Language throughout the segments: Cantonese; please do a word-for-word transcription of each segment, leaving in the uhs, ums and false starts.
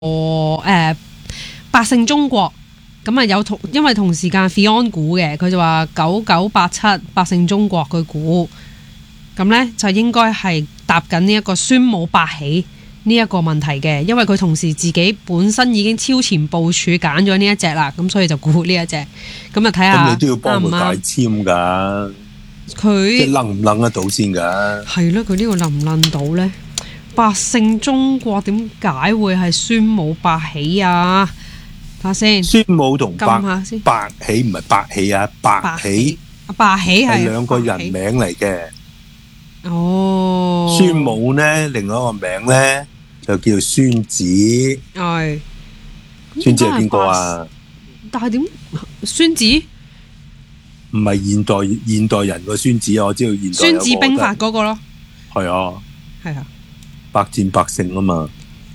誒、呃、百勝中國咁啊，有同因為同時間 Fion 估嘅，佢就話九九八七百勝中國佢估，咁呢就應該係答緊呢一個孫武八喜呢一個問題嘅，因為佢同時自己本身已經超前部署揀咗呢一隻啦，咁所以就估呢一隻，咁啊睇下。 咁你都要幫佢解簽㗎， 佢即係諗唔諗得到先㗎？ 係咯，佢呢個諗唔諗到呢？百勝中國點解會係孫武八喜啊？睇下先。 孫武同白下先白喜唔係白喜啊，白喜白喜係兩個人名嚟嘅。 哦。 孫武呢，另外一個名呢，就叫孫子。 係。 孫子係邊個啊？ 但係點孫子？ 唔係現代現代人個孫子啊，我知道現代有個。孫子兵法嗰個咯。 係啊。 係啊。 百戰百勝啊嘛。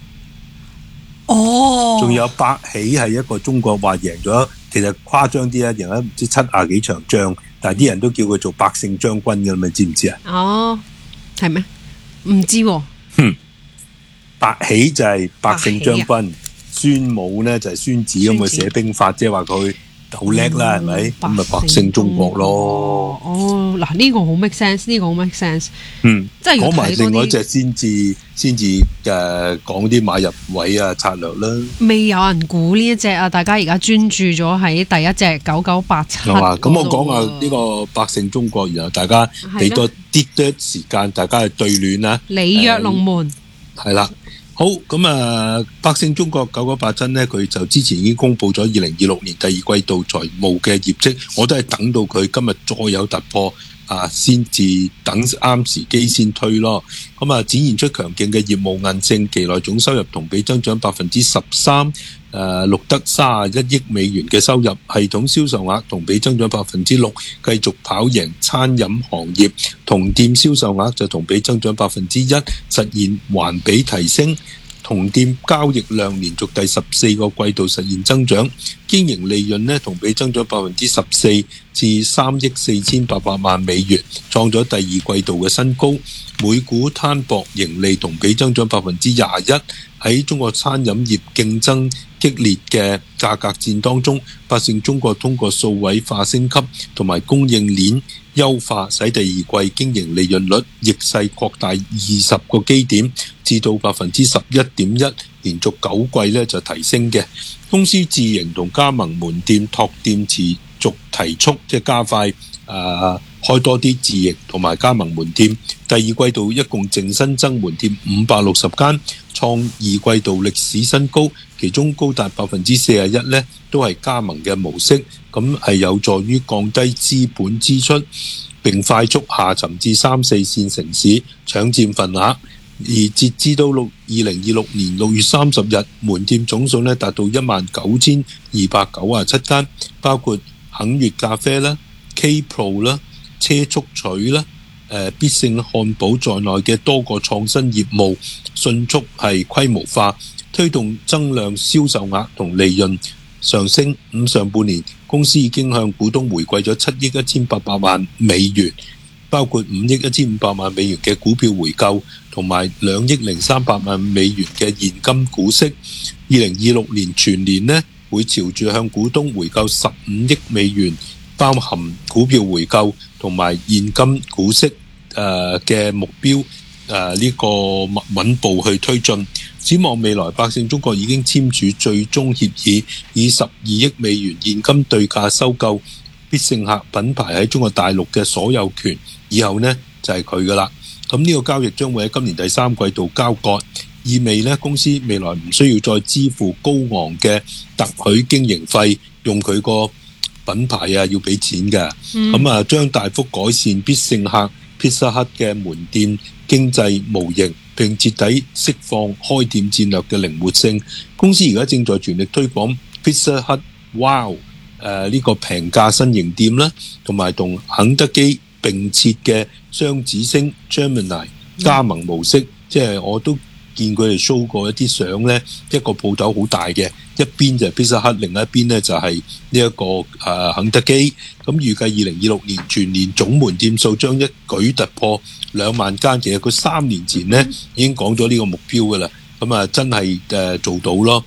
哦。 仲有白起係一個中國話贏咗，其實誇張啲啊，贏咗唔知七廿幾場仗，但係啲人都叫佢做百勝將軍㗎嘛，知唔知啊？ 哦，係咩？唔知喎。 哼，白起就係百勝將軍，孫武呢就係孫子咁去寫兵法，即係話佢好叻啦，係咪？咁咪百勝中國咯。 哦，嗱呢個好 make sense， 呢個好 make sense。 嗯， 即係講埋另外一隻先至先至誒講啲買入位啊策略啦。 未有人估呢一隻啊，大家而家專注咗喺第一隻九九八七。 係嘛？咁我講下呢個百勝中國，然後大家俾多啲多時間，大家去對聯啦。 里約龍門係啦。好咁啊！百勝中國九九八七呢，佢就之前已經公布咗二零二六年第二季度財務嘅業績，我都係等到佢今日再有突破啊，先至等啱時機先推咯。咁啊，展現出強勁嘅業務韌性，期內總收入同比增長百分之十三，誒錄得三十一億美元嘅收入，系統銷售額同比增長百分之六，繼續跑贏餐飲行業，同店銷售額就同比增長百分之一，實現環比提升。同店交易量連續第十四個季度實現增長，經營利潤呢同比增長百分之十四至三億四千八百萬美元，創咗第二季度嘅新高。每股攤薄盈利同比增長百分之廿一。喺中國餐飲業競爭激烈嘅價格戰當中，百勝中國通過數位化升級同埋供應鏈優化，使第二季經營利潤率逆勢擴大二十個基點，至到百分之十一點一，連續九季咧就提升嘅。公司自營同加盟門店拓店持續提速，即係加快誒、呃、開多啲自營同埋加盟門店。第二季度一共淨新增門店五百六十間，創二季度歷史新高，其中高達百分之四十一咧都係加盟嘅模式，咁係有助於降低資本支出，並快速下沉至三四線城市搶佔份額。而截至到六二零二六年六月三十日，門店總數咧達到一萬九千二百九十七間，包括肯悅咖啡啦、K Pro 啦、車速取啦、誒必勝漢堡在內嘅多個創新業務，迅速係規模化，推動增量銷售額同利潤上升。咁上半年公司已經向股東回饋咗七億一千八百萬美元，包括五億一千五百萬美元嘅股票回購，同埋兩億零三百萬美元嘅現金股息。二零二六年全年呢，會朝住向股東回購十五億美元，包含股票回購同埋現金股息誒嘅目標，誒呢個穩步去推進。展望未來，百勝中國已經簽署最終協議，以十二億美元現金對價收購必勝客品牌喺中國大陸嘅所有權，以後呢就係佢噶啦。咁呢個交易將會喺今年第三季度交割，意味呢公司未來唔需要再支付高昂嘅特許經營費，用佢個品牌啊要俾錢嘅。咁啊將大幅改善必勝客 Pizza Hut 嘅門店經濟模型，並徹底釋放開店戰略嘅靈活性。公司而家正在全力推廣 Pizza Hut Wow 誒呢個平價新型店啦，同埋同肯德基並設嘅雙子星 Gemini 加盟模式，嗯、即係我都見佢哋 show 過一啲相呢，一個鋪頭好大嘅，一邊就係 Pizza Hut，另一邊呢就係呢一個誒、呃、肯德基。咁預計二零二六年全年總門店數將一舉突破兩萬間。其實佢三年前呢已經講咗呢個目標㗎啦。 咁啊真係誒做到咯。